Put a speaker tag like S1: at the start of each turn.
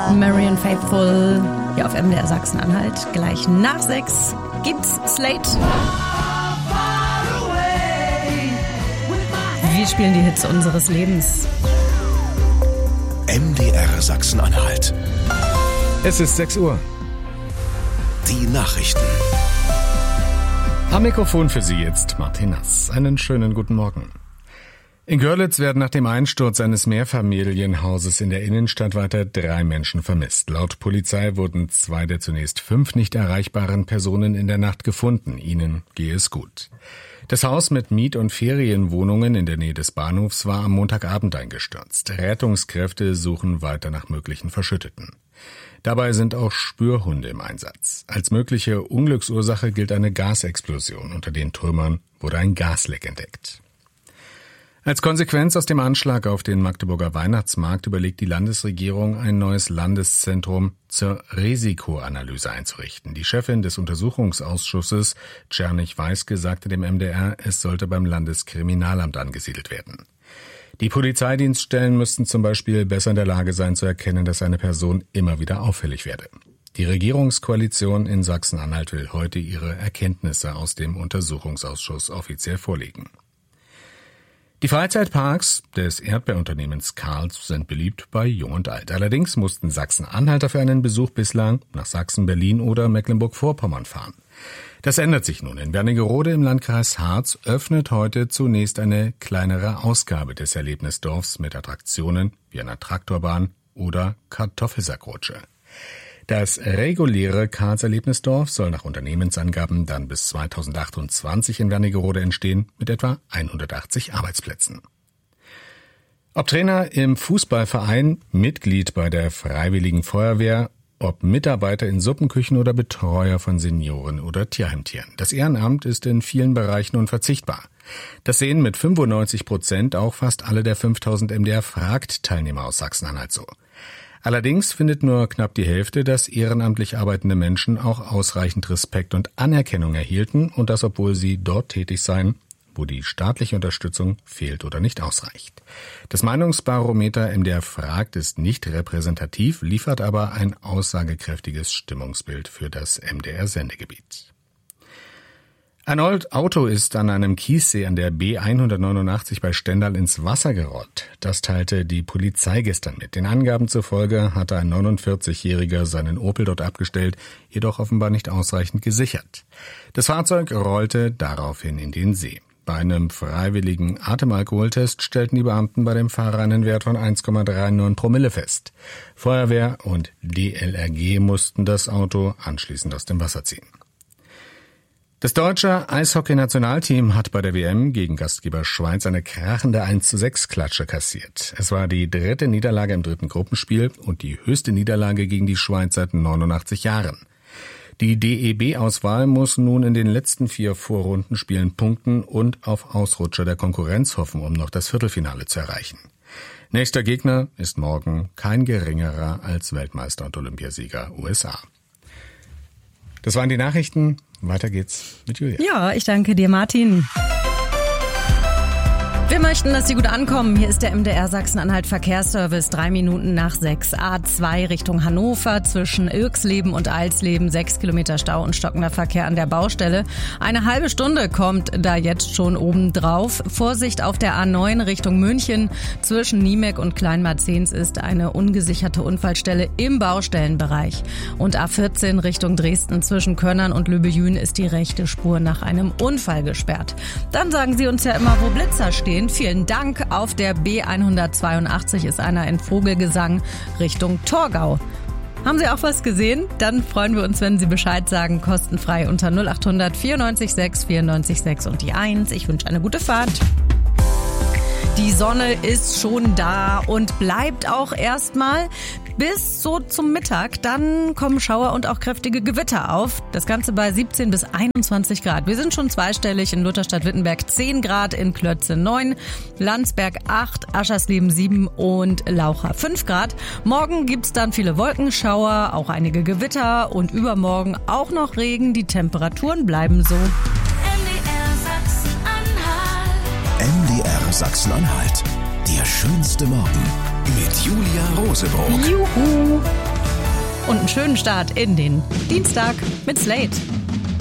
S1: Marian Faithfull hier auf MDR Sachsen-Anhalt. Gleich nach 6 gibt's Slate. Wir spielen die Hits unseres Lebens.
S2: MDR Sachsen-Anhalt.
S3: Es ist 6 Uhr.
S2: Die Nachrichten.
S3: Am Mikrofon für Sie jetzt Martin Nass. Einen schönen guten Morgen. In Görlitz werden nach dem Einsturz eines Mehrfamilienhauses in der Innenstadt weiter 3 Menschen vermisst. Laut Polizei wurden 2 der zunächst 5 nicht erreichbaren Personen in der Nacht gefunden. Ihnen gehe es gut. Das Haus mit Miet- und Ferienwohnungen in der Nähe des Bahnhofs war am Montagabend eingestürzt. Rettungskräfte suchen weiter nach möglichen Verschütteten. Dabei sind auch Spürhunde im Einsatz. Als mögliche Unglücksursache gilt eine Gasexplosion. Unter den Trümmern wurde ein Gasleck entdeckt. Als Konsequenz aus dem Anschlag auf den Magdeburger Weihnachtsmarkt überlegt die Landesregierung, ein neues Landeszentrum zur Risikoanalyse einzurichten. Die Chefin des Untersuchungsausschusses, Czernych-Weiske, sagte dem MDR, es sollte beim Landeskriminalamt angesiedelt werden. Die Polizeidienststellen müssten zum Beispiel besser in der Lage sein zu erkennen, dass eine Person immer wieder auffällig werde. Die Regierungskoalition in Sachsen-Anhalt will heute ihre Erkenntnisse aus dem Untersuchungsausschuss offiziell vorlegen. Die Freizeitparks des Erdbeerunternehmens Karls sind beliebt bei Jung und Alt. Allerdings mussten Sachsen-Anhalter für einen Besuch bislang nach Sachsen, Berlin oder Mecklenburg-Vorpommern fahren. Das ändert sich nun. In Wernigerode im Landkreis Harz öffnet heute zunächst eine kleinere Ausgabe des Erlebnisdorfs mit Attraktionen wie einer Traktorbahn oder Kartoffelsackrutsche. Das reguläre Karls-Erlebnisdorf soll nach Unternehmensangaben dann bis 2028 in Wernigerode entstehen, mit etwa 180 Arbeitsplätzen. Ob Trainer im Fußballverein, Mitglied bei der Freiwilligen Feuerwehr, ob Mitarbeiter in Suppenküchen oder Betreuer von Senioren oder Tierheimtieren. Das Ehrenamt ist in vielen Bereichen unverzichtbar. Das sehen mit 95% auch fast alle der 5000 MDR-Fragt-Teilnehmer aus Sachsen-Anhalt so. Allerdings findet nur knapp die Hälfte, dass ehrenamtlich arbeitende Menschen auch ausreichend Respekt und Anerkennung erhielten und das, obwohl sie dort tätig seien, wo die staatliche Unterstützung fehlt oder nicht ausreicht. Das Meinungsbarometer MDR fragt ist nicht repräsentativ, liefert aber ein aussagekräftiges Stimmungsbild für das MDR-Sendegebiet. Ein Auto ist an einem Kiessee an der B189 bei Stendal ins Wasser gerollt. Das teilte die Polizei gestern mit. Den Angaben zufolge hatte ein 49-Jähriger seinen Opel dort abgestellt, jedoch offenbar nicht ausreichend gesichert. Das Fahrzeug rollte daraufhin in den See. Bei einem freiwilligen Atemalkoholtest stellten die Beamten bei dem Fahrer einen Wert von 1,39 Promille fest. Feuerwehr und DLRG mussten das Auto anschließend aus dem Wasser ziehen. Das deutsche Eishockey-Nationalteam hat bei der WM gegen Gastgeber Schweiz eine krachende 1:6-Klatsche kassiert. Es war die 3. Niederlage im 3. Gruppenspiel und die höchste Niederlage gegen die Schweiz seit 89 Jahren. Die DEB-Auswahl muss nun in den letzten 4 Vorrundenspielen punkten und auf Ausrutscher der Konkurrenz hoffen, um noch das Viertelfinale zu erreichen. Nächster Gegner ist morgen kein geringerer als Weltmeister und Olympiasieger USA. Das waren die Nachrichten. Weiter geht's mit Julia.
S1: Ja, ich danke dir, Martin. Wir möchten, dass Sie gut ankommen. Hier ist der MDR Sachsen-Anhalt Verkehrsservice. 3 Minuten nach 6. A2 Richtung Hannover zwischen Ilksleben und Alsleben. 6 Kilometer Stau und stockender Verkehr an der Baustelle. Eine halbe Stunde kommt da jetzt schon oben drauf. Vorsicht auf der A9 Richtung München. Zwischen Niemek und Kleinmarzens ist eine ungesicherte Unfallstelle im Baustellenbereich. Und A14 Richtung Dresden zwischen Könnern und Löbejün ist die rechte Spur nach einem Unfall gesperrt. Dann sagen Sie uns ja immer, wo Blitzer stehen. Vielen Dank. Auf der B182 ist einer in Vogelgesang Richtung Torgau. Haben Sie auch was gesehen? Dann freuen wir uns, wenn Sie Bescheid sagen. Kostenfrei unter 0800 94 6 94 6 und die 1. Ich wünsche eine gute Fahrt. Die Sonne ist schon da und bleibt auch erstmal bis so zum Mittag. Dann kommen Schauer und auch kräftige Gewitter auf. Das Ganze bei 17 bis 21 Grad. Wir sind schon zweistellig in Lutherstadt-Wittenberg 10 Grad, in Klötze 9, Landsberg 8, Aschersleben 7 und Laucha 5 Grad. Morgen gibt's dann viele Wolkenschauer, auch einige Gewitter und übermorgen auch noch Regen. Die Temperaturen bleiben so.
S2: MDR Sachsen-Anhalt. Der schönste Morgen mit Julia Rosenbrock.
S1: Juhu! und einen schönen Start in den Dienstag mit Slate.